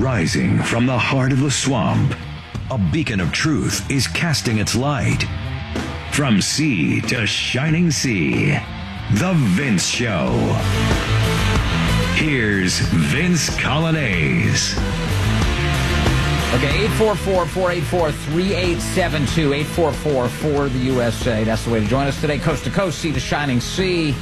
Rising from the heart of the swamp, a beacon of truth is casting its light. From sea to shining sea, The Vince Show. Here's Vince Coglianese. Okay, 844-484-3872, 844-4-the-USA. That's the way to join us today, coast to coast, sea to shining sea.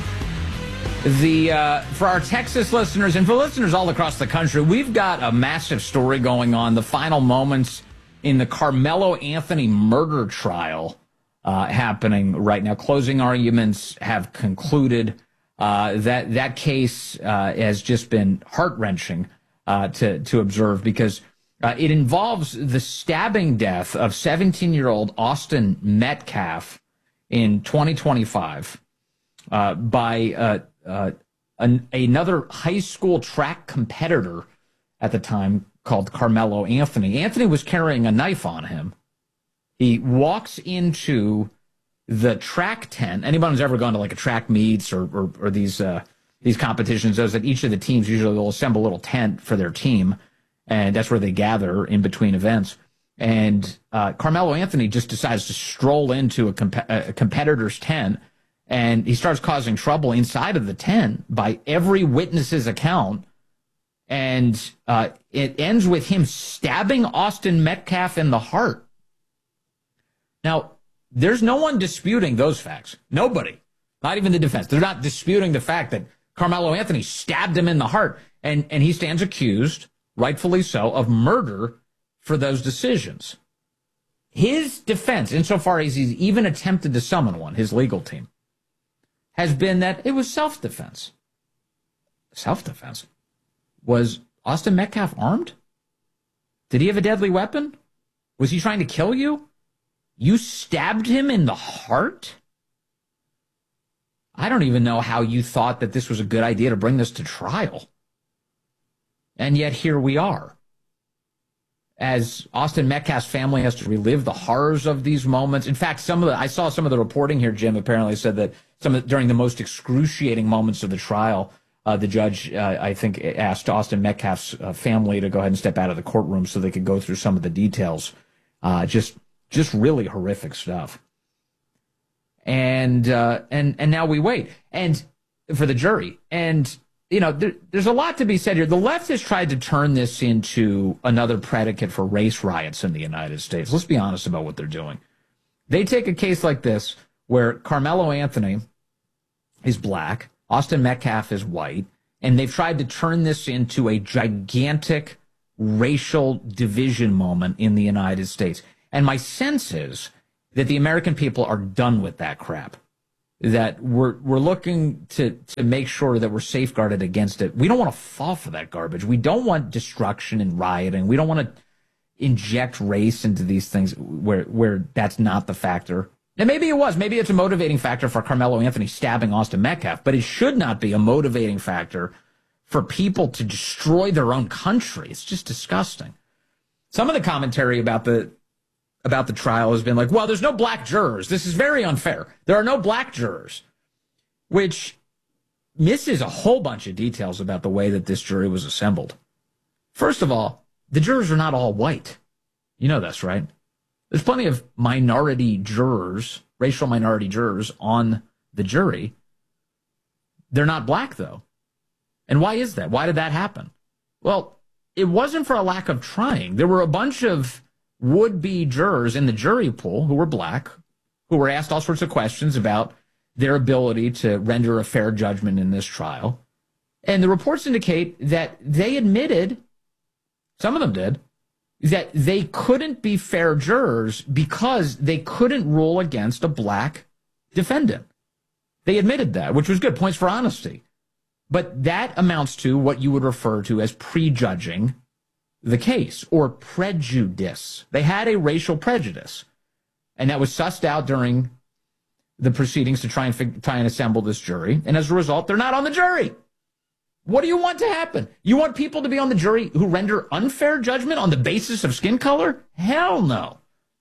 For our Texas listeners and for listeners all across the country, we've got a massive story going on, the final moments in the Carmelo Anthony murder trial happening right now. Closing arguments have concluded. That case has just been heart-wrenching to observe because it involves the stabbing death of 17-year-old Austin Metcalf in 2025 by another high school track competitor at the time called Carmelo Anthony. Anthony was carrying a knife on him. He walks into the track tent. Anyone who's ever gone to like a track meets or these competitions knows that each of the teams usually will assemble a little tent for their team, and that's where they gather in between events. And Carmelo Anthony just decides to stroll into a competitor's tent, and he starts causing trouble inside of the tent by every witness's account. And it ends with him stabbing Austin Metcalf in the heart. Now, there's no one disputing those facts. Nobody. Not even the defense. They're not disputing the fact that Carmelo Anthony stabbed him in the heart. And he stands accused, rightfully so, of murder for those decisions. His defense, insofar as he's even attempted to summon one, his legal team, has been that it was self-defense. Self-defense? Was Austin Metcalf armed? Did he have a deadly weapon? Was he trying to kill you? You stabbed him in the heart? I don't even know how you thought that this was a good idea to bring this to trial. And yet here we are. As Austin Metcalf's family has to relive the horrors of these moments. In fact, I saw some of the reporting here, Jim, apparently said that during the most excruciating moments of the trial, the judge, I think, asked Austin Metcalf's family to go ahead and step out of the courtroom so they could go through some of the details. Just really horrific stuff. And now we wait for the jury. And there's a lot to be said here. The left has tried to turn this into another predicate for race riots in the United States. Let's be honest about what they're doing. They take a case like this where Carmelo Anthony is black, Austin Metcalf is white, and they've tried to turn this into a gigantic racial division moment in the United States. And my sense is that the American people are done with that crap. That we're looking to make sure that we're safeguarded against it. We don't want to fall for that garbage. We don't want destruction and rioting. We don't want to inject race into these things where that's not the factor. And maybe it was. Maybe it's a motivating factor for Carmelo Anthony stabbing Austin Metcalf, but it should not be a motivating factor for people to destroy their own country. It's just disgusting. Some of the commentary about the trial has been like, well, there's no black jurors. This is very unfair. There are no black jurors, which misses a whole bunch of details about the way that this jury was assembled. First of all, the jurors are not all white. You know this, right? There's plenty of minority jurors, racial minority jurors on the jury. They're not black, though. And why is that? Why did that happen? Well, it wasn't for a lack of trying. There were a bunch of would-be jurors in the jury pool who were black, who were asked all sorts of questions about their ability to render a fair judgment in this trial. And the reports indicate that they admitted, some of them did, that they couldn't be fair jurors because they couldn't rule against a black defendant. They admitted that, which was good, points for honesty. But that amounts to what you would refer to as prejudging the case, or prejudice. They had a racial prejudice, and that was sussed out during the proceedings to try and assemble this jury. And as a result, they're not on the jury. What do you want to happen? You want people to be on the jury who render unfair judgment on the basis of skin color? Hell no.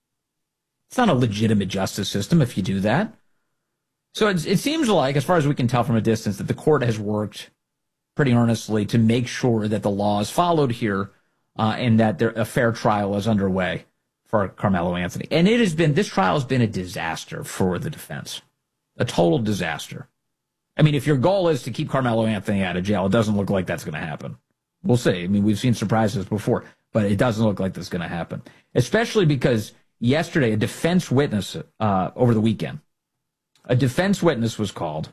It's not a legitimate justice system if you do that. So it seems like, as far as we can tell from a distance, that the court has worked pretty earnestly to make sure that the law is followed here. and that a fair trial is underway for Carmelo Anthony. And this trial has been a disaster for the defense, a total disaster. I mean, if your goal is to keep Carmelo Anthony out of jail, it doesn't look like that's going to happen. We'll see. I mean, we've seen surprises before, but it doesn't look like that's going to happen, especially because yesterday, a defense witness over the weekend, a defense witness was called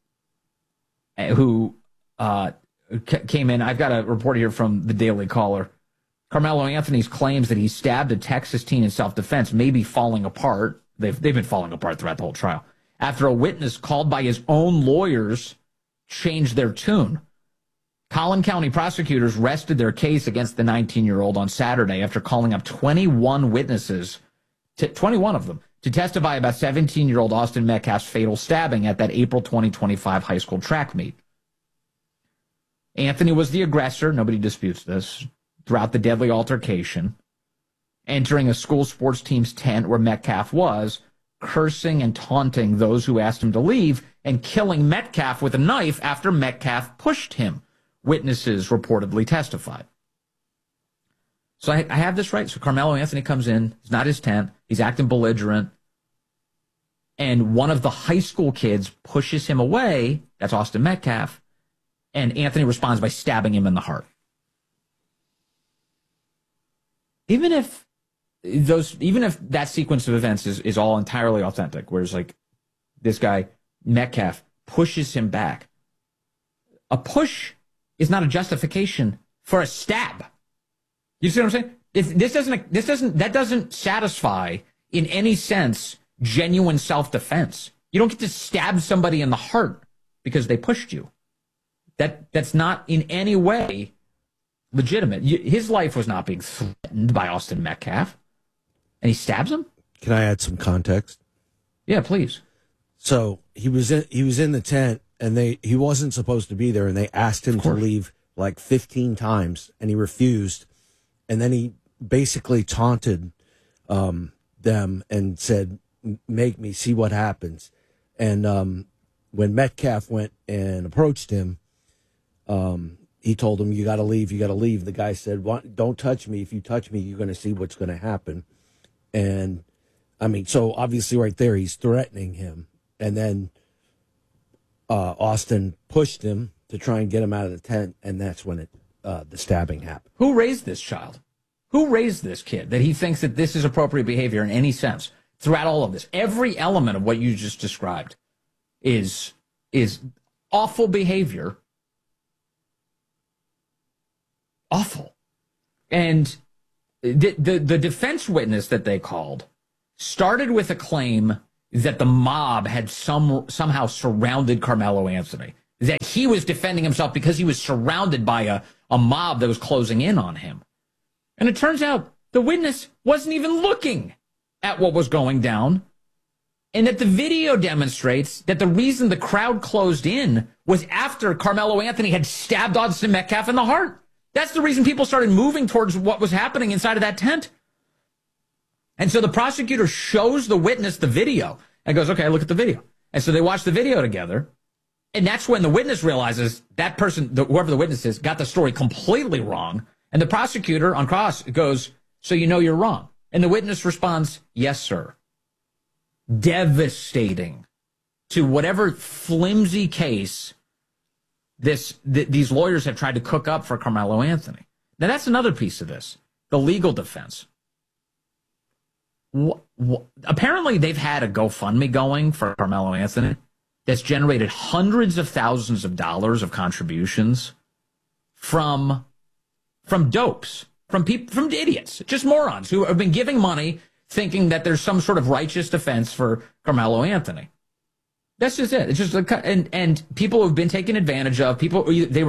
who came in. I've got a report here from the Daily Caller. Carmelo Anthony's claims that he stabbed a Texas teen in self-defense may be falling apart. They've been falling apart throughout the whole trial after a witness called by his own lawyers changed their tune. Collin County prosecutors rested their case against the 19-year-old on Saturday after calling up 21 witnesses, 21 of them, to testify about 17-year-old Austin Metcalf's fatal stabbing at that April 2025 high school track meet. Anthony was the aggressor, nobody disputes this, throughout the deadly altercation, entering a school sports team's tent where Metcalf was, cursing and taunting those who asked him to leave, and killing Metcalf with a knife after Metcalf pushed him, witnesses reportedly testified. So I have this right. So Carmelo Anthony comes in. It's not his tent. He's acting belligerent. And one of the high school kids pushes him away. That's Austin Metcalf. And Anthony responds by stabbing him in the heart. Even if that sequence of events is all entirely authentic, where it's like this guy, Metcalf, pushes him back, a push is not a justification for a stab. You see what I'm saying? That doesn't satisfy in any sense genuine self-defense. You don't get to stab somebody in the heart because they pushed you. That's not in any way legitimate. His life was not being threatened by Austin Metcalf, and he stabs him. Can I add some context? Yeah, please. So he was in the tent, and he wasn't supposed to be there, and they asked him to leave like 15 times, and he refused. And then he basically taunted them and said, "Make me see what happens." And when Metcalf went and approached him, he told him, "You got to leave. You got to leave." The guy said, "Don't touch me. If you touch me, you're going to see what's going to happen." And I mean, so obviously right there, he's threatening him. And then Austin pushed him to try and get him out of the tent, and that's when the stabbing happened. Who raised this child? Who raised this kid that he thinks that this is appropriate behavior in any sense throughout all of this? Every element of what you just described is awful behavior. Awful. And the defense witness that they called started with a claim that the mob had somehow surrounded Carmelo Anthony, that he was defending himself because he was surrounded by a mob that was closing in on him. And it turns out the witness wasn't even looking at what was going down, and that the video demonstrates that the reason the crowd closed in was after Carmelo Anthony had stabbed Austin Metcalf in the heart. That's the reason people started moving towards what was happening inside of that tent. And so the prosecutor shows the witness the video and goes, "Okay, look at the video." And so they watch the video together. And that's when the witness realizes that person, whoever the witness is, got the story completely wrong. And the prosecutor on cross goes, "So you know you're wrong?" And the witness responds, "Yes, sir." Devastating to whatever flimsy case these lawyers have tried to cook up for Carmelo Anthony. Now, that's another piece of this, the legal defense. Apparently, they've had a GoFundMe going for Carmelo Anthony that's generated hundreds of thousands of dollars of contributions from dopes, from idiots, just morons who have been giving money thinking that there's some sort of righteous defense for Carmelo Anthony. That's just it. It's just and people who have been taken advantage of. People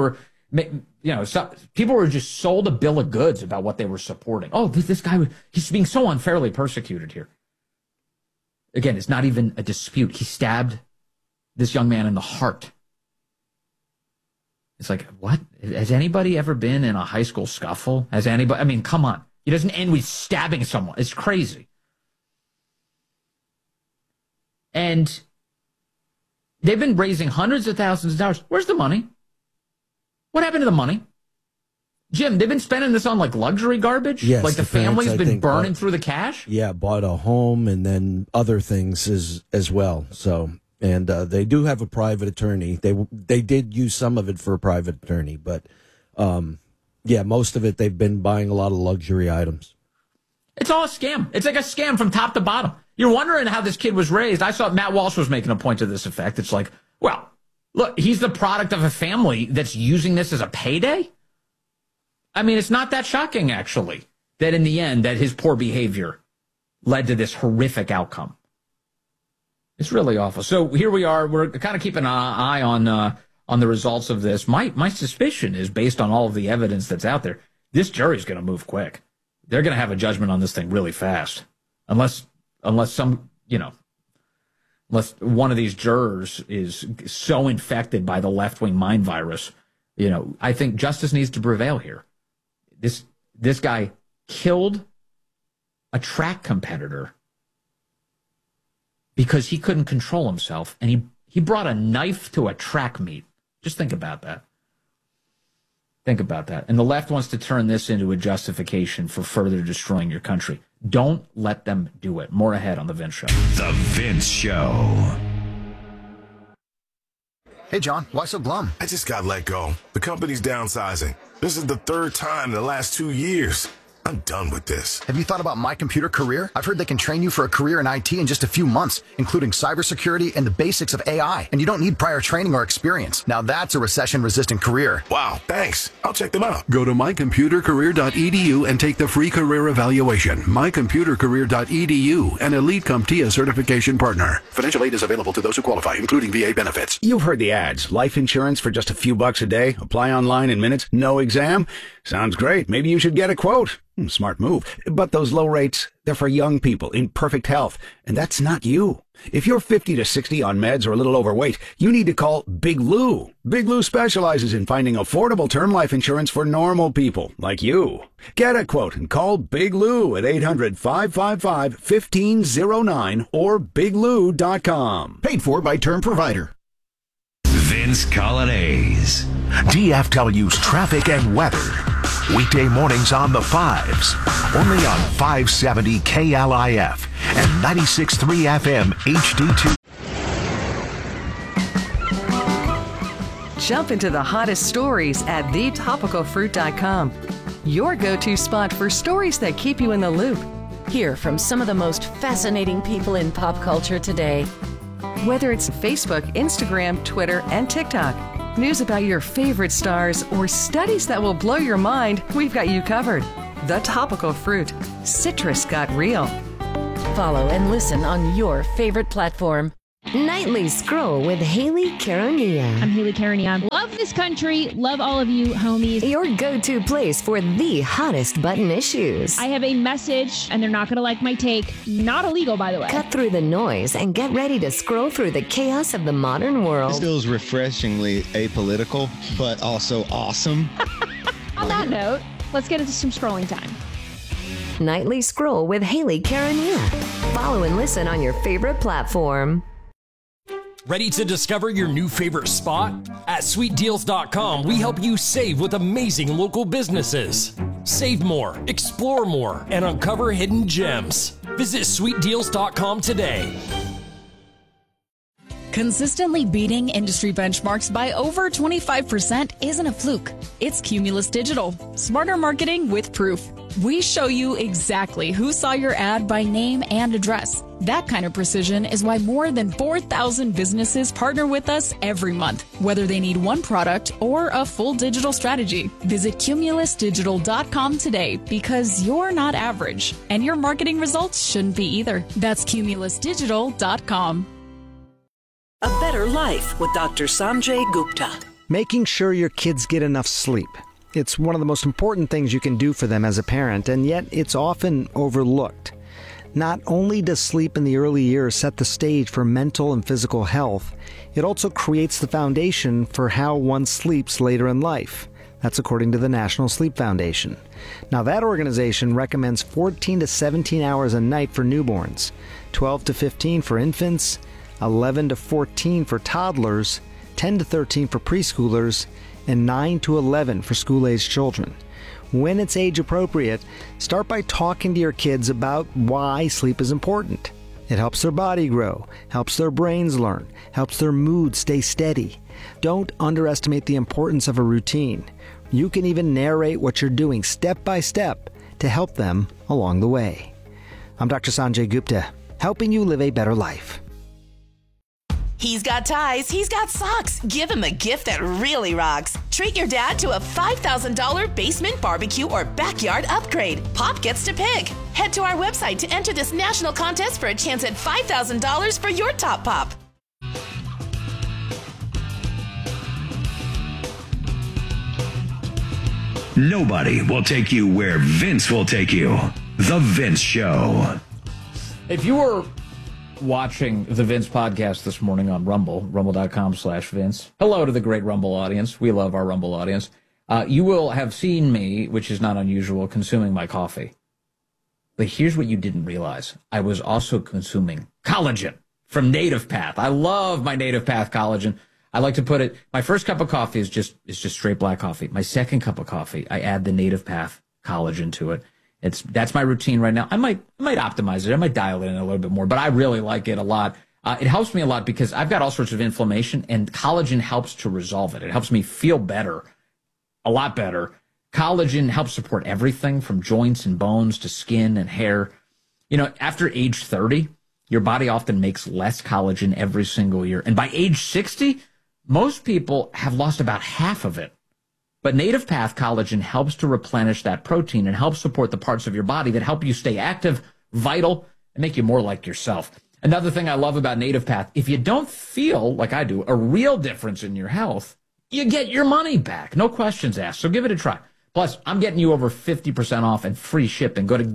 people were just sold a bill of goods about what they were supporting. Oh, this guy, he's being so unfairly persecuted here. Again, it's not even a dispute. He stabbed this young man in the heart. It's like, what? Has anybody ever been in a high school scuffle? Has anybody? I mean, come on. It doesn't end with stabbing someone. It's crazy. And they've been raising hundreds of thousands of dollars. Where's the money? What happened to the money? Jim, they've been spending this on like luxury garbage? Yes, like the family's parents, I been think, burning through the cash? Yeah, bought a home and then other things as well. So, and they do have a private attorney. They did use some of it for a private attorney, but yeah, most of it they've been buying a lot of luxury items. It's all a scam. It's like a scam from top to bottom. You're wondering how this kid was raised. I saw Matt Walsh was making a point to this effect. It's like, well, look, he's the product of a family that's using this as a payday. I mean, it's not that shocking, actually, that in the end, that his poor behavior led to this horrific outcome. It's really awful. So here we are. We're kind of keeping an eye on the results of this. My suspicion is, based on all of the evidence that's out there, this jury's going to move quick. They're going to have a judgment on this thing really fast, unless some, unless one of these jurors is so infected by the left-wing mind virus. I think justice needs to prevail here. This guy killed a track competitor because he couldn't control himself, and he brought a knife to a track meet. Just think about that. Think about that. And the left wants to turn this into a justification for further destroying your country. Don't let them do it. More ahead on The Vince Show. The Vince Show. Hey, John, why so glum? I just got let go. The company's downsizing. This is the third time in the last 2 years. I'm done with this. Have you thought about My Computer Career? I've heard they can train you for a career in IT in just a few months, including cybersecurity and the basics of AI. And you don't need prior training or experience. Now that's a recession-resistant career. Wow, thanks. I'll check them out. Go to mycomputercareer.edu and take the free career evaluation. mycomputercareer.edu, an Elite CompTIA certification partner. Financial aid is available to those who qualify, including VA benefits. You've heard the ads. Life insurance for just a few bucks a day. Apply online in minutes. No exam. Sounds great. Maybe you should get a quote. Smart move. But those low rates, they're for young people in perfect health. And that's not you. If you're 50 to 60 on meds or a little overweight, you need to call Big Lou. Big Lou specializes in finding affordable term life insurance for normal people like you. Get a quote and call Big Lou at 800-555-1509 or biglou.com. Paid for by Term Provider. Vince Colonnese. DFW's traffic and weather. Weekday mornings on the 5s. Only on 570 KLIF and 96.3 FM HD2. Jump into the hottest stories at thetopicalfruit.com. Your go-to spot for stories that keep you in the loop. Hear from some of the most fascinating people in pop culture today. Whether it's Facebook, Instagram, Twitter, and TikTok, news about your favorite stars, or studies that will blow your mind, we've got you covered. The Topical Fruit. Citrus got real. Follow and listen on your favorite platform. Nightly Scroll with Haley Caronia. I'm Haley Caronia. Love this country. Love all of you homies. Your go-to place for the hottest button issues. I have a message, and they're not going to like my take. Not illegal, by the way. Cut through the noise and get ready to scroll through the chaos of the modern world. This feels refreshingly apolitical, but also awesome. On that note, let's get into some scrolling time. Nightly Scroll with Haley Caronia. Follow and listen on your favorite platform. Ready to discover your new favorite spot? At sweetdeals.com, we help you save with amazing local businesses. Save more, explore more, and uncover hidden gems. Visit sweetdeals.com today. Consistently beating industry benchmarks by over 25% isn't a fluke. It's Cumulus Digital. Smarter marketing with proof. We show you exactly who saw your ad by name and address. That kind of precision is why more than 4,000 businesses partner with us every month, whether they need one product or a full digital strategy. Visit cumulusdigital.com today because you're not average, and your marketing results shouldn't be either. That's cumulusdigital.com. A Better Life with Dr. Sanjay Gupta. Making sure your kids get enough sleep. It's one of the most important things you can do for them as a parent, and yet it's often overlooked. Not only does sleep in the early years set the stage for mental and physical health, it also creates the foundation for how one sleeps later in life. That's according to the National Sleep Foundation. Now, that organization recommends 14 to 17 hours a night for newborns, 12 to 15 for infants, 11 to 14 for toddlers, 10 to 13 for preschoolers, and 9 to 11 for school-aged children. when it's age appropriate, start by talking to your kids about why sleep is important. It helps their body grow, helps their brains learn, helps their mood stay steady. Don't underestimate the importance of a routine. You can even narrate what you're doing step by step to help them along the way. I'm Dr. Sanjay Gupta, helping you live a better life. He's got ties, he's got socks. Give him a gift that really rocks. Treat your dad to a $5,000 basement barbecue or backyard upgrade. Pop gets to pick. Head to our website to enter this national contest for a chance at $5,000 for your top pop. Nobody will take you where Vince will take you. The Vince Show. If you were watching the Vince podcast this morning on Rumble, rumble.com/Vince. Hello to the great Rumble audience. We love our Rumble audience. You will have seen me, which is not unusual, consuming my coffee. But here's what you didn't realize. I was also consuming collagen from Native Path. I love my Native Path collagen. I like to put it, my first cup of coffee is just straight black coffee. My second cup of coffee, I add the Native Path collagen to it. That's my routine right now. I might optimize it. I might dial it in a little bit more, but I really like it a lot. It helps me a lot because I've got all sorts of inflammation, and collagen helps to resolve it. It helps me feel better, a lot better. Collagen helps support everything from joints and bones to skin and hair. You know, after age 30, your body often makes less collagen every single year. And by age 60, most people have lost about half of it. But Native Path collagen helps to replenish that protein and helps support the parts of your body that help you stay active, vital, and make you more like yourself. Another thing I love about Native Path, if you don't feel, like I do, a real difference in your health, you get your money back. No questions asked. So give it a try. Plus, I'm getting you over 50% off and free shipping. Go to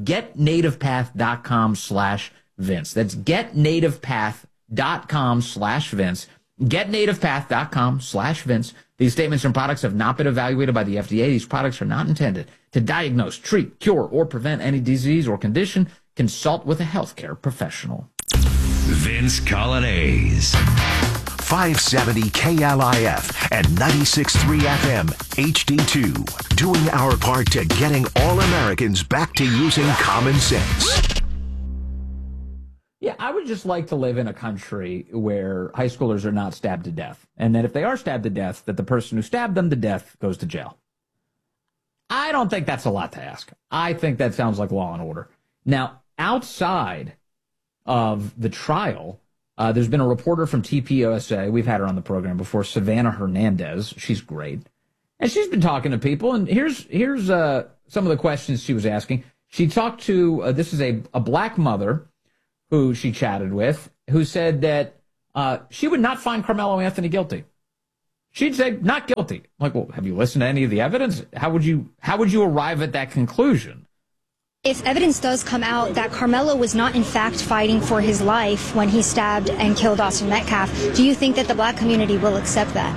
getnativepath.com/Vince. That's getnativepath.com/Vince. Getnativepath.com/Vince. These statements and products have not been evaluated by the FDA. These products are not intended to diagnose, treat, cure, or prevent any disease or condition. Consult with a healthcare professional. Vince Coglianese. 570 KLIF and 96.3 FM HD2. Doing our part to getting all Americans back to using common sense. Yeah, I would just like to live in a country where high schoolers are not stabbed to death. And that if they are stabbed to death, that the person who stabbed them to death goes to jail. I don't think that's a lot to ask. I think that sounds like law and order. Now, outside of the trial, there's been a reporter from TPUSA. We've had her on the program before, Savannah Hernandez. She's great. And she's been talking to people. And here's some of the questions she was asking. She talked to, this is a black mother who she chatted with, who said that she would not find Carmelo Anthony guilty. She'd say, not guilty. I'm like, well, have you listened to any of the evidence? How would you arrive at that conclusion? If evidence does come out that Carmelo was not in fact fighting for his life when he stabbed and killed Austin Metcalf, do you think that the black community will accept that?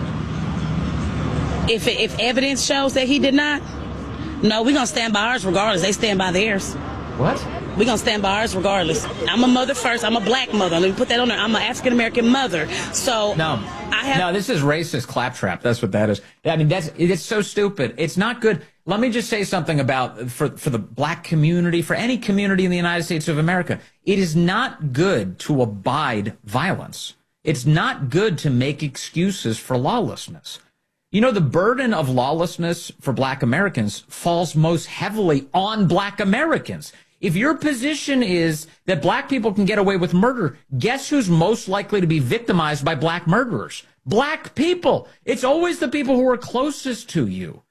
If evidence shows that he did not, no, we're going to stand by ours regardless. They stand by theirs. What? We're going to stand by ours regardless. I'm a mother first. I'm a black mother. Let me put that on there. I'm an African-American mother. So No, this is racist claptrap. That's what that is. I mean, it's so stupid. It's not good. Let me just say something about, for the black community, for any community in the United States of America. It is not good to abide violence. It's not good to make excuses for lawlessness. You know, the burden of lawlessness for black Americans falls most heavily on black Americans. If your position is that black people can get away with murder, guess who's most likely to be victimized by black murderers? Black people. It's always the people who are closest to you.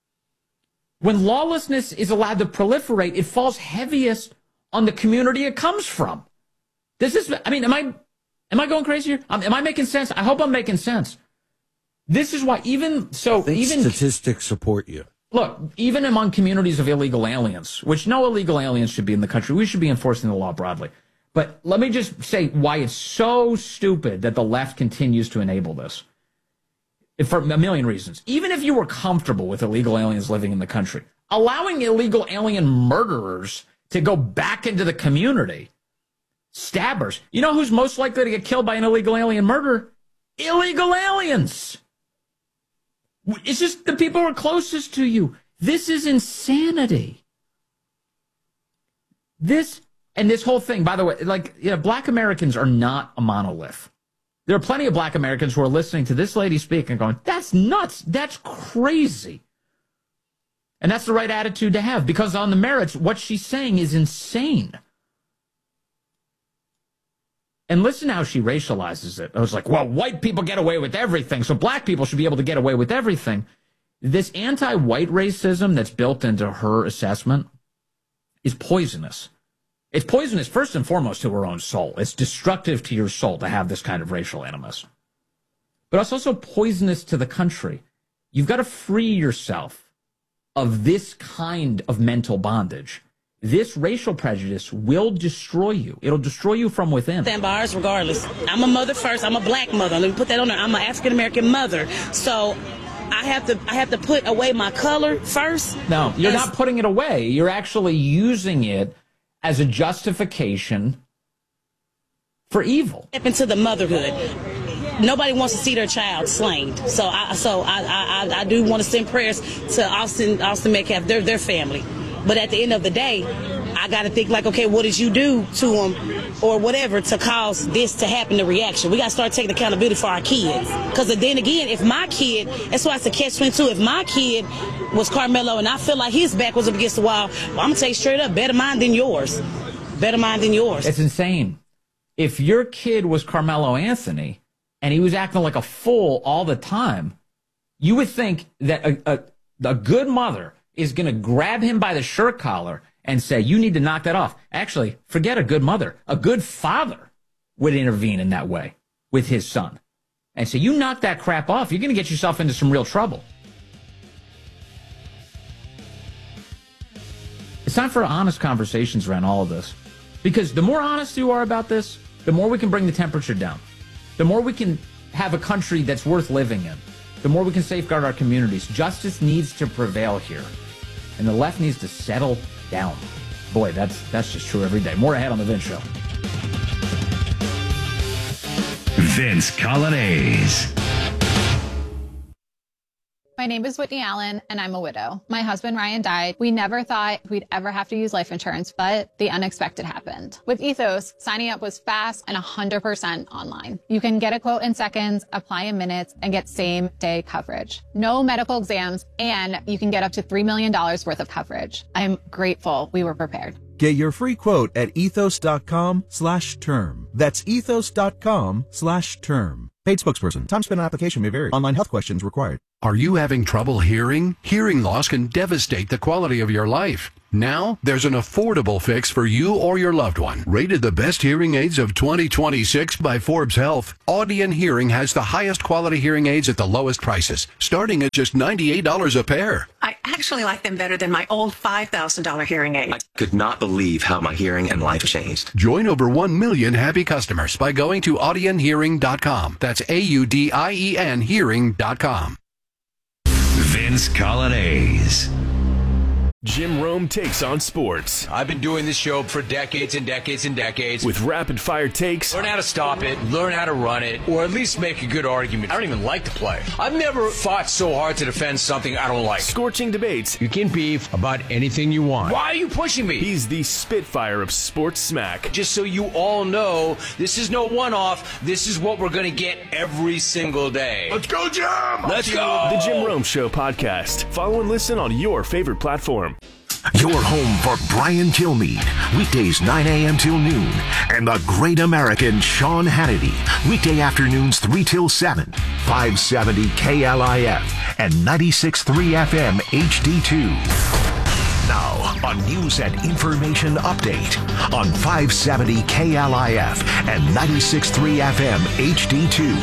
When lawlessness is allowed to proliferate, it falls heaviest on the community it comes from. Am I going crazy here? Am I making sense? I hope I'm making sense. This is why even statistics support you. Look, even among communities of illegal aliens, which no illegal aliens should be in the country, we should be enforcing the law broadly. But let me just say why it's so stupid that the left continues to enable this. For a million reasons. Even if you were comfortable with illegal aliens living in the country, allowing illegal alien murderers to go back into the community, stabbers, you know who's most likely to get killed by an illegal alien murder? Illegal aliens. It's just the people who are closest to you. This is insanity. This whole thing, by the way, black Americans are not a monolith. There are plenty of black Americans who are listening to this lady speak and going, that's nuts. That's crazy. And that's the right attitude to have, because on the merits, what she's saying is insane. And listen how she racializes it. I was like, well, white people get away with everything, so black people should be able to get away with everything. This anti-white racism that's built into her assessment is poisonous. It's poisonous first and foremost to her own soul. It's destructive to your soul to have this kind of racial animus. But it's also poisonous to the country. You've got to free yourself of this kind of mental bondage. This racial prejudice will destroy you. It'll destroy you from within. Stand by ours regardless. I'm a mother first. I'm a black mother. Let me put that on there. I'm an African-American mother. So I have to put away my color first. No, you're not putting it away. You're actually using it as a justification for evil. Step into the motherhood. Nobody wants to see their child slain. So I do want to send prayers to Austin Metcalf, their family. But at the end of the day, I got to think like, okay, what did you do to them or whatever to cause this to happen, the reaction? We got to start taking accountability for our kids. Because then again, if my kid, that's why it's a catch-22. If my kid was Carmelo and I feel like his back was up against the wall, I'm going to tell you straight up, better mine than yours. Better mine than yours. It's insane. If your kid was Carmelo Anthony and he was acting like a fool all the time, you would think that a good mother is going to grab him by the shirt collar and say, you need to knock that off. Actually, forget a good mother. A good father would intervene in that way with his son and say, you knock that crap off, you're going to get yourself into some real trouble. It's time for honest conversations around all of this. Because the more honest you are about this, the more we can bring the temperature down. The more we can have a country that's worth living in. The more we can safeguard our communities. Justice needs to prevail here. And the left needs to settle down. Boy, that's just true every day. More ahead on The Vince Show. Vince Coglianese. My name is Whitney Allen, and I'm a widow. My husband, Ryan, died. We never thought we'd ever have to use life insurance, but the unexpected happened. With Ethos, signing up was fast and 100% online. You can get a quote in seconds, apply in minutes, and get same-day coverage. No medical exams, and you can get up to $3 million worth of coverage. I'm grateful we were prepared. Get your free quote at ethos.com/term. That's ethos.com/term. Paid spokesperson. Time spent on application may vary. Online health questions required. Are you having trouble hearing? Hearing loss can devastate the quality of your life. Now, there's an affordable fix for you or your loved one. Rated the best hearing aids of 2026 by Forbes Health, Audion Hearing has the highest quality hearing aids at the lowest prices, starting at just $98 a pair. I actually like them better than my old $5,000 hearing aid. I could not believe how my hearing and life changed. Join over 1 million happy customers by going to audionhearing.com. That's AUDIEN hearing.com. Vince Coglianese. Jim Rome takes on sports. I've been doing this show for decades and decades and decades. With rapid-fire takes. Learn how to stop it, learn how to run it, or at least make a good argument. I don't even like to play. I've never fought so hard to defend something I don't like. Scorching debates. You can beef about anything you want. Why are you pushing me? He's the Spitfire of sports smack. Just so you all know, this is no one-off. This is what we're going to get every single day. Let's go, Jim! Let's go! The Jim Rome Show podcast. Follow and listen on your favorite platform. Your home for Brian Kilmeade, weekdays 9 a.m. till noon, and the great American Sean Hannity, weekday afternoons 3 till 7, 570 KLIF, and 96.3 FM HD2. Now, a news and information update on 570 KLIF and 96.3 FM HD2.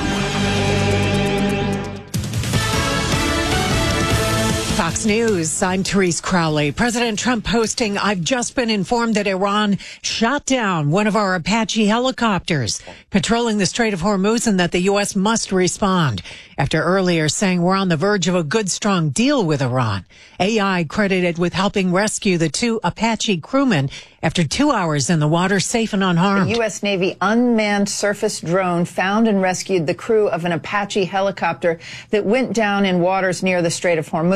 Fox News, I'm Therese Crowley. President Trump posting, I've just been informed that Iran shot down one of our Apache helicopters patrolling the Strait of Hormuz and that the U.S. must respond. After earlier saying we're on the verge of a good, strong deal with Iran. AI credited with helping rescue the 2 Apache crewmen after 2 hours in the water, safe and unharmed. The U.S. Navy unmanned surface drone found and rescued the crew of an Apache helicopter that went down in waters near the Strait of Hormuz.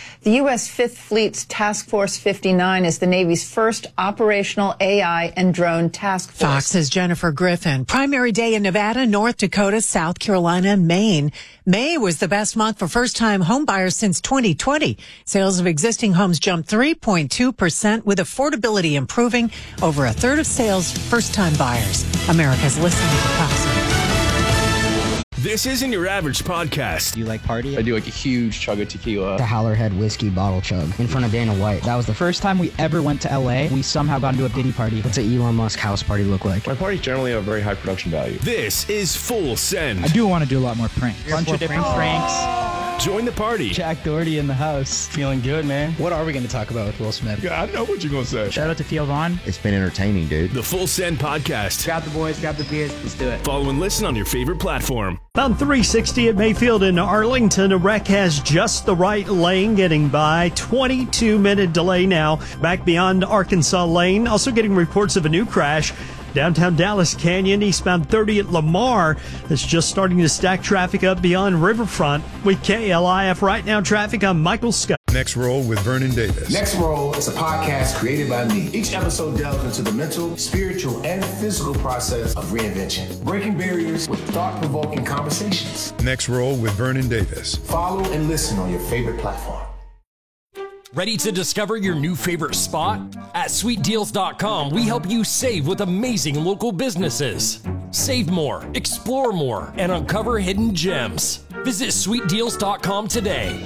The U.S. Fifth Fleet's Task Force 59 is the Navy's first operational AI and drone task force. Fox's Jennifer Griffin. Primary day in Nevada, North Dakota, South Carolina, and Maine. May was the best month for first-time home buyers since 2020. Sales of existing homes jumped 3.2%, with affordability improving. Over a third of sales, first-time buyers. America's listening to Fox. This isn't your average podcast. Do you like party? I do like a huge chug of tequila. The Howlerhead whiskey bottle chug in front of Dana White. That was the first time we ever went to LA. We somehow got into a Diddy party. What's an Elon Musk house party look like? My parties generally have very high production value. This is Full Send. I do want to do a lot more pranks. Bunch of different pranks. Join the party. Jack Doherty in the house. Feeling good, man. What are we going to talk about with Will Smith? Yeah, I know what you're going to say. Shout out to Theo Vaughn. It's been entertaining, dude. The Full Send podcast. Grab the boys, grab the beers. Let's do it. Follow and listen on your favorite platform. About 360 at Mayfield in Arlington. A wreck has just the right lane getting by. 22-minute delay now. Back beyond Arkansas Lane. Also getting reports of a new crash. Downtown Dallas Canyon, eastbound 30 at Lamar. That's just starting to stack traffic up beyond Riverfront. With KLIF Right Now traffic, I'm Michael Scott. Next Roll with Vernon Davis. Next Roll is a podcast created by me. Each episode delves into the mental, spiritual, and physical process of reinvention, breaking barriers with thought-provoking conversations. Next Roll with Vernon Davis. Follow and listen on your favorite platform. Ready to discover your new favorite spot? At sweetdeals.com, we help you save with amazing local businesses. Save more, explore more, and uncover hidden gems. Visit sweetdeals.com today.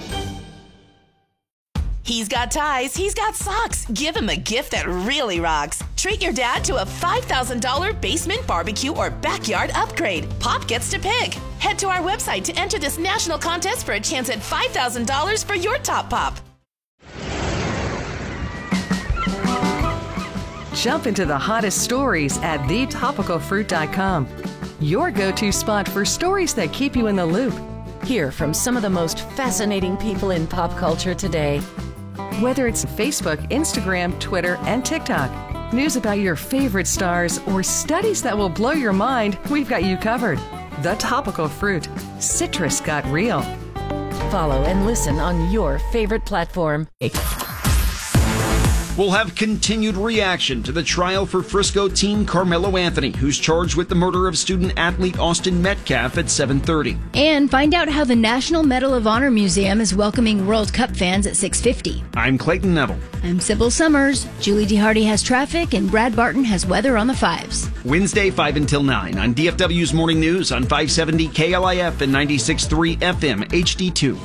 He's got ties, he's got socks. Give him a gift that really rocks. Treat your dad to a $5,000 basement barbecue or backyard upgrade. Pop gets to pick. Head to our website to enter this national contest for a chance at $5,000 for your top pop. Jump into the hottest stories at thetopicalfruit.com. Your go-to spot for stories that keep you in the loop. Hear from some of the most fascinating people in pop culture today. Whether it's Facebook, Instagram, Twitter, and TikTok, news about your favorite stars, or studies that will blow your mind, we've got you covered. The Topical Fruit. Citrus got real. Follow and listen on your favorite platform. We'll have continued reaction to the trial for Frisco teen Carmelo Anthony, who's charged with the murder of student-athlete Austin Metcalf at 7:30. And find out how the National Medal of Honor Museum is welcoming World Cup fans at 6:50. I'm Clayton Neville. I'm Sybil Summers. Julie DeHardy has traffic, and Brad Barton has weather on the 5s. Wednesday, 5 until 9 on DFW's Morning News on 570 KLIF and 96.3 FM HD2.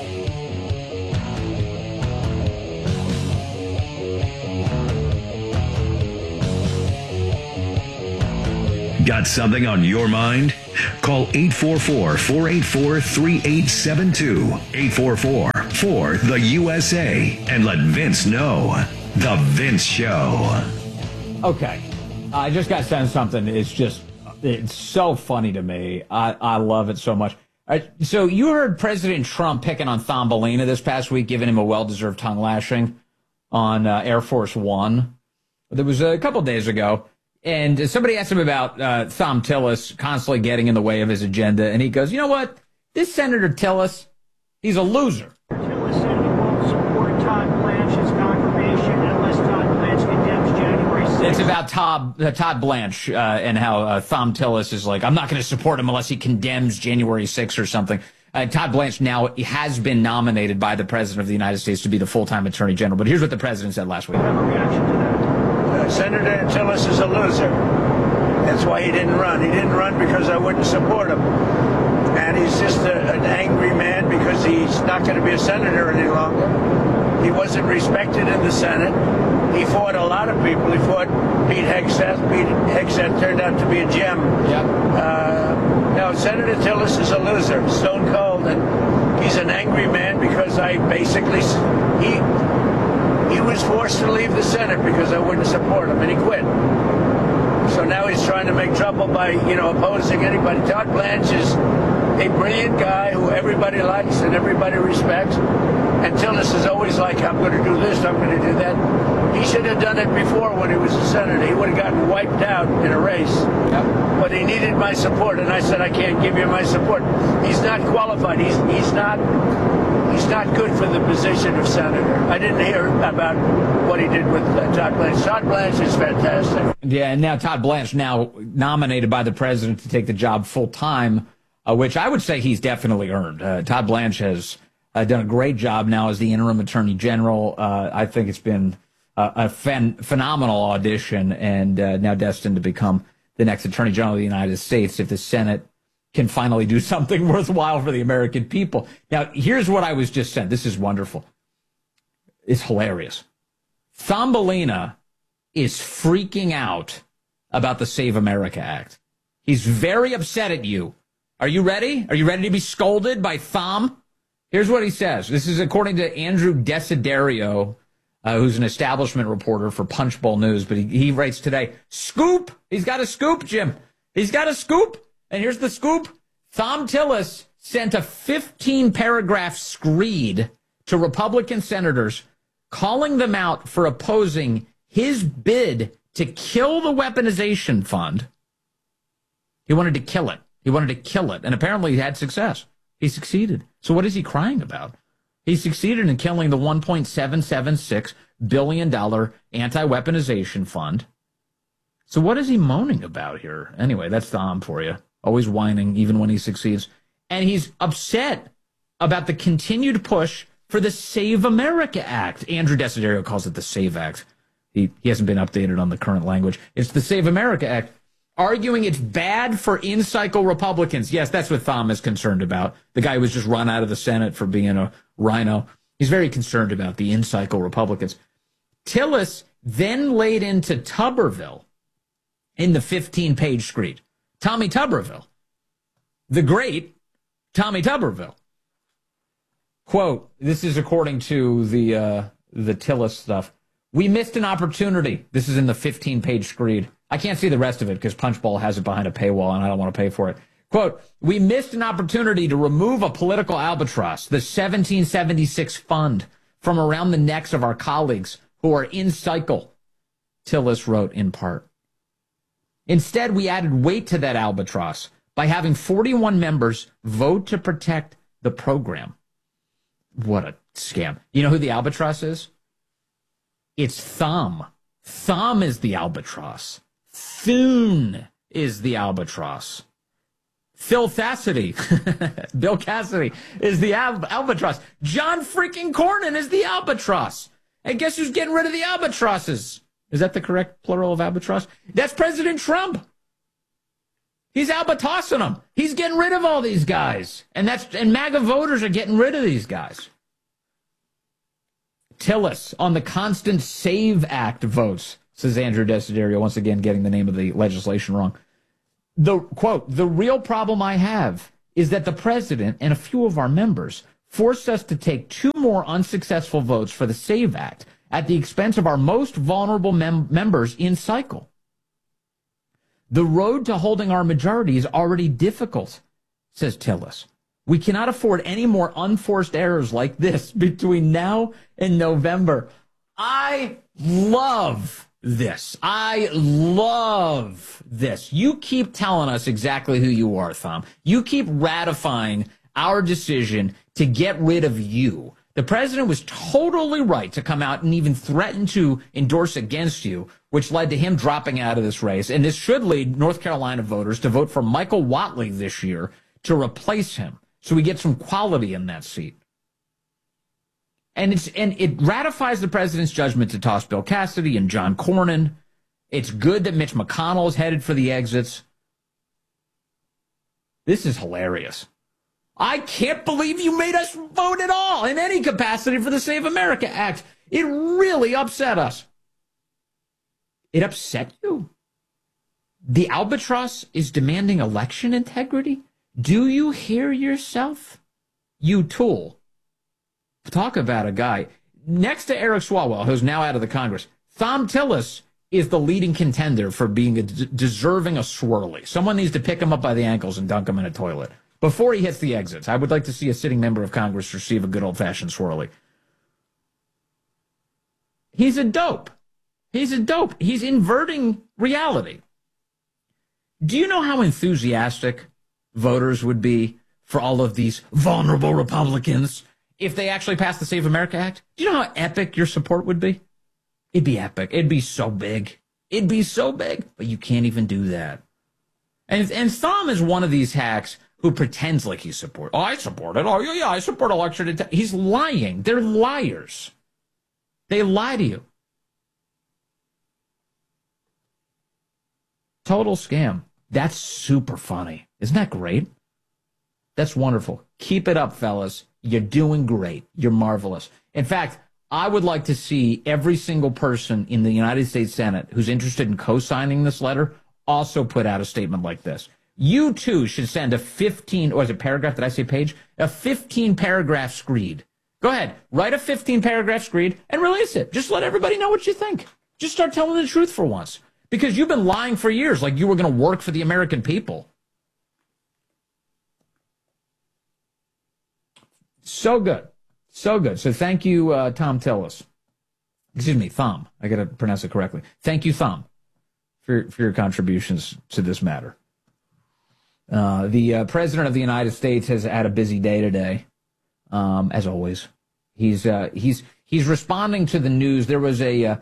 Got something on your mind? Call 844-484-3872. 844-4-THE-USA. And let Vince know. The Vince Show. Okay. I just got sent something. It's so funny to me. I love it so much. All right, so you heard President Trump picking on Thumbelina this past week, giving him a well-deserved tongue lashing on Air Force One. There was a couple days ago. And somebody asked him about Thom Tillis constantly getting in the way of his agenda. And he goes, you know what? This Senator Tillis, he's a loser. Tillis said he won't support Todd Blanche's confirmation unless Todd Blanche condemns January 6th. It's about Todd Blanche and how Thom Tillis is like, I'm not going to support him unless he condemns January 6th or something. Todd Blanche now has been nominated by the President of the United States to be the full-time Attorney General. But here's what the President said last week. I have a reaction to that. Senator Tillis is a loser. That's why he didn't run. He didn't run because I wouldn't support him. And he's just an angry man because he's not going to be a senator any longer. He wasn't respected in the Senate. He fought a lot of people. He fought Pete Hegseth. Pete Hegseth turned out to be a gem. Yep. No, Senator Tillis is a loser, stone cold. And he's an angry man because I basically... He was forced to leave the Senate because I wouldn't support him, and he quit. So now he's trying to make trouble by, opposing anybody. Todd Blanche is a brilliant guy who everybody likes and everybody respects. And Tillis is always like, I'm going to do this, I'm going to do that. He should have done it before when he was a senator. He would have gotten wiped out in a race. Yep. But he needed my support, and I said, I can't give you my support. He's not qualified. He's not good for the position of senator. I didn't hear about what he did with Todd Blanche. Todd Blanche is fantastic. Yeah, and now Todd Blanche, now nominated by the president to take the job full time, which I would say he's definitely earned. Todd Blanche has done a great job now as the interim attorney general. I think it's been a phenomenal audition, and now destined to become the next attorney general of the United States if the Senate can finally do something worthwhile for the American people. Now, here's what I was just saying. This is wonderful. It's hilarious. Thumbelina is freaking out about the Save America Act. He's very upset at you. Are you ready? Are you ready to be scolded by Thom? Here's what he says. This is according to Andrew Desiderio, who's an establishment reporter for Punchbowl News, but he writes today, scoop! He's got a scoop, Jim. He's got a scoop. And here's the scoop. Thom Tillis sent a 15-paragraph screed to Republican senators calling them out for opposing his bid to kill the weaponization fund. He wanted to kill it. He wanted to kill it. And apparently he had success. He succeeded. So what is he crying about? He succeeded in killing the $1.776 billion anti-weaponization fund. So what is he moaning about here? Anyway, that's Thom for you. Always whining, even when he succeeds. And he's upset about the continued push for the Save America Act. Andrew Desiderio calls it the Save Act. He hasn't been updated on the current language. It's the Save America Act, arguing it's bad for in-cycle Republicans. Yes, that's what Thom is concerned about. The guy who was just run out of the Senate for being a rhino. He's very concerned about the in-cycle Republicans. Tillis then laid into Tuberville in the 15-page screed. Tommy Tuberville, the great Tommy Tuberville. Quote, this is according to the Tillis stuff. We missed an opportunity. This is in the 15-page screed. I can't see the rest of it because Punchbowl has it behind a paywall and I don't want to pay for it. Quote, we missed an opportunity to remove a political albatross, the 1776 fund, from around the necks of our colleagues who are in cycle, Tillis wrote in part. Instead, we added weight to that albatross by having 41 members vote to protect the program. What a scam. You know who the albatross is? It's Thom. Thom is the albatross. Thune is the albatross. Phil Cassidy, Bill Cassidy is the albatross. John freaking Cornyn is the albatross. And guess who's getting rid of the albatrosses? Is that the correct plural of albatross? That's President Trump. He's albatrossing them. He's getting rid of all these guys. And MAGA voters are getting rid of these guys. Tillis on the Constant Save Act votes, says Andrew Desiderio, once again getting the name of the legislation wrong. The quote, the real problem I have is that the president and a few of our members forced us to take 2 more unsuccessful votes for the Save Act at the expense of our most vulnerable members in cycle. The road to holding our majority is already difficult, says Tillis. We cannot afford any more unforced errors like this between now and November. I love this. I love this. You keep telling us exactly who you are, Thom. You keep ratifying our decision to get rid of you. The president was totally right to come out and even threaten to endorse against you, which led to him dropping out of this race. And this should lead North Carolina voters to vote for Michael Whatley this year to replace him, so we get some quality in that seat. And it ratifies the president's judgment to toss Bill Cassidy and John Cornyn. It's good that Mitch McConnell is headed for the exits. This is hilarious. I can't believe you made us vote at all in any capacity for the Save America Act. It really upset us. It upset you? The albatross is demanding election integrity? Do you hear yourself? You tool. Talk about a guy. Next to Eric Swalwell, who's now out of the Congress, Thom Tillis is the leading contender for being deserving a swirly. Someone needs to pick him up by the ankles and dunk him in a toilet before he hits the exits. I would like to see a sitting member of Congress receive a good old-fashioned swirly. He's a dope. He's a dope. He's inverting reality. Do you know how enthusiastic voters would be for all of these vulnerable Republicans if they actually passed the Save America Act? Do you know how epic your support would be? It'd be epic. It'd be so big. It'd be so big. But you can't even do that. And Thom is one of these hacks who pretends like he supports. Oh, I support it. Oh, yeah, I support election. He's lying. They're liars. They lie to you. Total scam. That's super funny. Isn't that great? That's wonderful. Keep it up, fellas. You're doing great. You're marvelous. In fact, I would like to see every single person in the United States Senate who's interested in co-signing this letter also put out a statement like this. You, too, should send a 15, or is it paragraph? Did I say page? A 15-paragraph screed. Go ahead. Write a 15-paragraph screed and release it. Just let everybody know what you think. Just start telling the truth for once. Because you've been lying for years like you were going to work for the American people. So good. So good. So thank you, Thom Tillis. Excuse me, Thom. I got to pronounce it correctly. Thank you, Thom, for your contributions to this matter. The President of the United States has had a busy day today, as always. He's responding to the news. There was an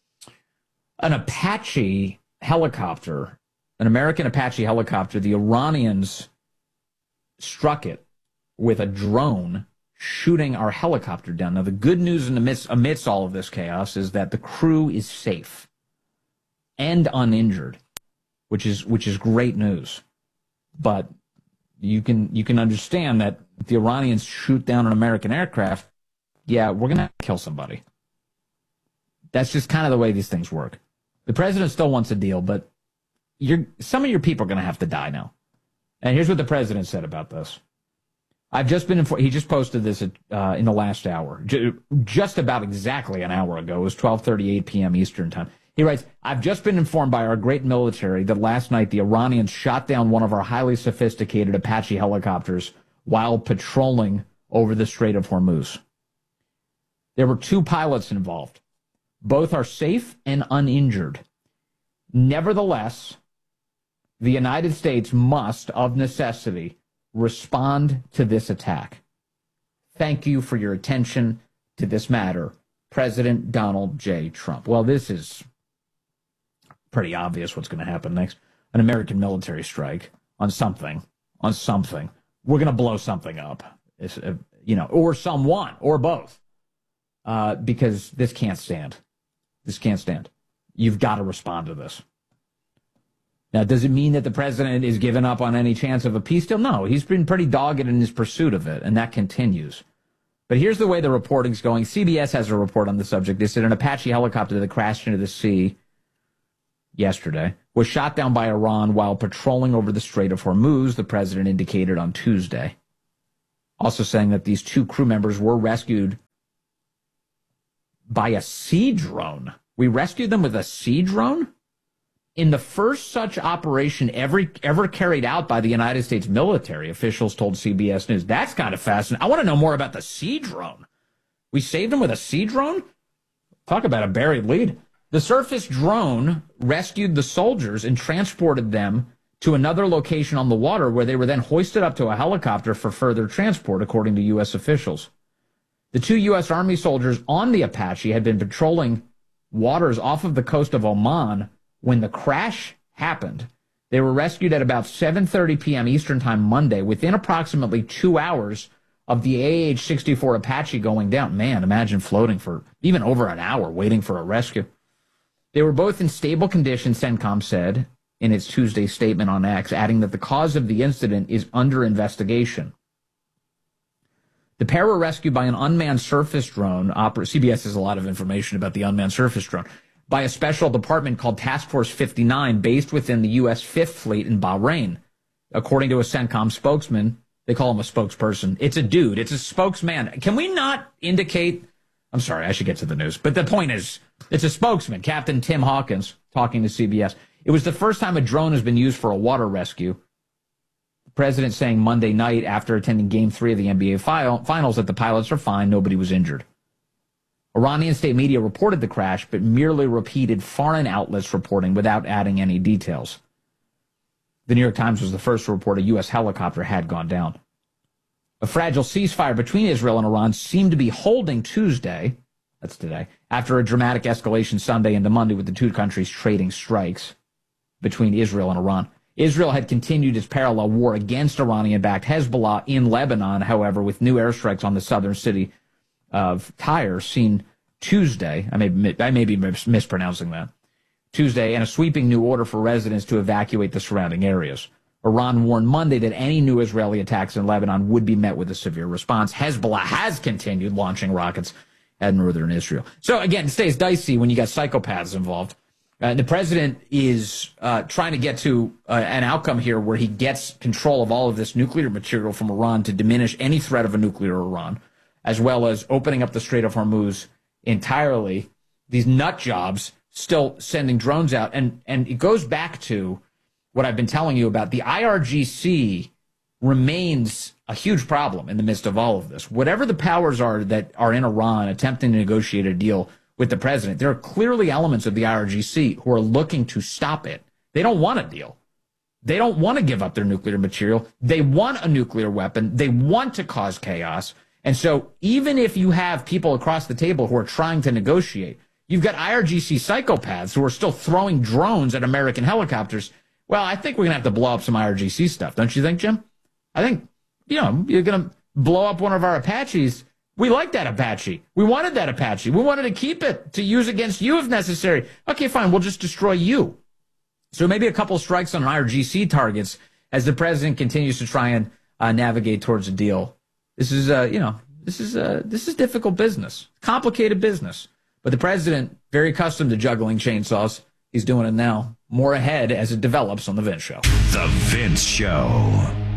Apache helicopter, an American Apache helicopter. The Iranians struck it with a drone, shooting our helicopter down. Now, the good news amidst all of this chaos is that the crew is safe and uninjured, which is great news. But you can understand that if the Iranians shoot down an American aircraft, yeah, we're going to kill somebody. That's just kind of the way these things work. The president still wants a deal, but some of your people are going to have to die now. And here's what the president said about this. I've just been informed. He just posted this in the last hour, just about exactly an hour ago. It was 12:38 p.m. Eastern time. He writes, I've just been informed by our great military that last night the Iranians shot down one of our highly sophisticated Apache helicopters while patrolling over the Strait of Hormuz. There were 2 pilots involved. Both are safe and uninjured. Nevertheless, the United States must, of necessity, respond to this attack. Thank you for your attention to this matter, President Donald J. Trump. Well, this is pretty obvious what's going to happen next. An American military strike on something. We're going to blow something up, or someone, or both, because this can't stand. This can't stand. You've got to respond to this. Now, does it mean that the president is giving up on any chance of a peace deal? No, he's been pretty dogged in his pursuit of it, and that continues. But here's the way the reporting's going. CBS has a report on the subject. They said an Apache helicopter that crashed into the sea yesterday was shot down by Iran while patrolling over the Strait of Hormuz, the president indicated on Tuesday. Also saying that these 2 crew members were rescued by a sea drone. We rescued them with a sea drone? In the first such operation ever carried out by the United States military, officials told CBS News. That's kind of fascinating. I want to know more about the sea drone. We saved them with a sea drone? Talk about a buried lead. The surface drone rescued the soldiers and transported them to another location on the water where they were then hoisted up to a helicopter for further transport, according to U.S. officials. The 2 U.S. Army soldiers on the Apache had been patrolling waters off of the coast of Oman when the crash happened. They were rescued at about 7:30 p.m. Eastern Time Monday, within approximately 2 hours of the AH-64 Apache going down. Man, imagine floating for even over an hour waiting for a rescue. They were both in stable condition, CENTCOM said in its Tuesday statement on X, adding that the cause of the incident is under investigation. The pair were rescued by an unmanned surface drone. CBS has a lot of information about the unmanned surface drone. By a special department called Task Force 59, based within the U.S. Fifth Fleet in Bahrain. According to a CENTCOM spokesman, they call him a spokesperson. It's a dude. It's a spokesman. Can we not indicate? I'm sorry, I should get to the news. But the point is, it's a spokesman, Captain Tim Hawkins, talking to CBS. It was the first time a drone has been used for a water rescue. The president saying Monday night after attending Game 3 of the NBA Finals that the pilots are fine, nobody was injured. Iranian state media reported the crash, but merely repeated foreign outlets' reporting without adding any details. The New York Times was the first to report a U.S. helicopter had gone down. A fragile ceasefire between Israel and Iran seemed to be holding Tuesday, that's today, after a dramatic escalation Sunday into Monday with the two countries trading strikes between Israel and Iran. Israel had continued its parallel war against Iranian-backed Hezbollah in Lebanon, however, with new airstrikes on the southern city of Tyre seen Tuesday. I may be mispronouncing that. Tuesday, and a sweeping new order for residents to evacuate the surrounding areas. Iran warned Monday that any new Israeli attacks in Lebanon would be met with a severe response. Hezbollah has continued launching rockets at northern Israel. So again, it stays dicey when you got psychopaths involved. The president is trying to get to an outcome here where he gets control of all of this nuclear material from Iran to diminish any threat of a nuclear Iran, as well as opening up the Strait of Hormuz entirely. These nut jobs still sending drones out. And it goes back to what I've been telling you about. The IRGC remains a huge problem in the midst of all of this. Whatever the powers are that are in Iran attempting to negotiate a deal with the president, there are clearly elements of the IRGC who are looking to stop it. They don't want a deal. They don't want to give up their nuclear material. They want a nuclear weapon. They want to cause chaos. And so even if you have people across the table who are trying to negotiate, you've got IRGC psychopaths who are still throwing drones at American helicopters. Well, I think we're going to have to blow up some IRGC stuff. Don't you think, Jim? I think, you're going to blow up one of our Apaches. We like that Apache. We wanted that Apache. We wanted to keep it to use against you if necessary. Okay, fine. We'll just destroy you. So maybe a couple strikes on IRGC targets as the president continues to try and navigate towards a deal. This is, this is difficult business, complicated business. But the president, very accustomed to juggling chainsaws, he's doing it now. More ahead as it develops on The Vince Show. The Vince Show.